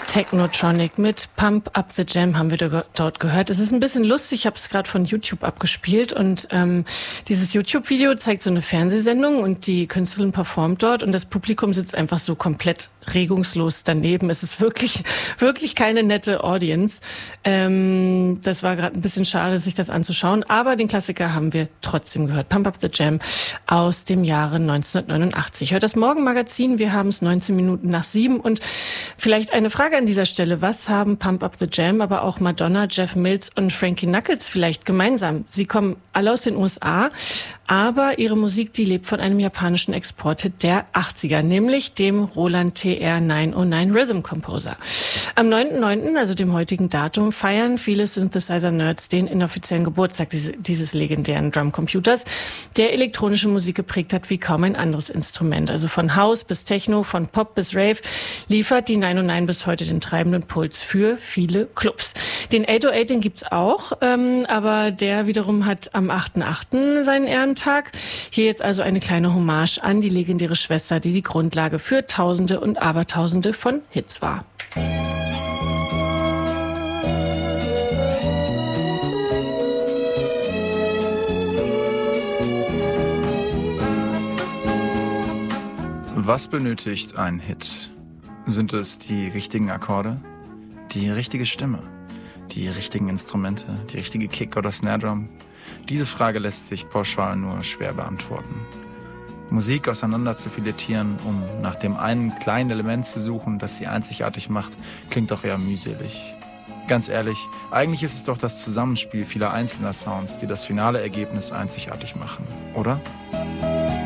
Technotronic mit Pump Up the Jam haben wir dort gehört. Es ist ein bisschen lustig, ich habe es gerade von YouTube abgespielt und dieses YouTube-Video zeigt so eine Fernsehsendung und die Künstlerin performt dort und das Publikum sitzt einfach so komplett regungslos daneben. Es ist wirklich keine nette Audience. Das war gerade ein bisschen schade, sich das anzuschauen, aber den Klassiker haben wir trotzdem gehört. Pump Up the Jam aus dem Jahre 1989. Hört das Morgenmagazin, wir haben es 19 Minuten nach 7 und vielleicht eine Frage an dieser Stelle. Was haben Pump Up the Jam, aber auch Madonna, Jeff Mills und Frankie Knuckles vielleicht gemeinsam? Sie kommen alle aus den USA, aber ihre Musik, die lebt von einem japanischen Exporthit der 80er, nämlich dem Roland TR-909 Rhythm Composer. Am 9.9., also dem heutigen Datum, feiern viele Synthesizer-Nerds den inoffiziellen Geburtstag dieses legendären Drumcomputers, der elektronische Musik geprägt hat wie kaum ein anderes Instrument. Also von House bis Techno, von Pop bis Rave liefert die 909 bis heute den treibenden Puls für viele Clubs. Den 808, den gibt's auch, aber der wiederum hat am 8.8. seinen Ehrentag. Hier jetzt also eine kleine Hommage an die legendäre Schwester, die die Grundlage für Tausende und Abertausende von Hits war. Was benötigt ein Hit? Sind es die richtigen Akkorde, die richtige Stimme, die richtigen Instrumente, die richtige Kick- oder Snare-Drum? Diese Frage lässt sich pauschal nur schwer beantworten. Musik auseinander zu filetieren, um nach dem einen kleinen Element zu suchen, das sie einzigartig macht, klingt doch eher mühselig. Ganz ehrlich, eigentlich ist es doch das Zusammenspiel vieler einzelner Sounds, die das finale Ergebnis einzigartig machen, oder?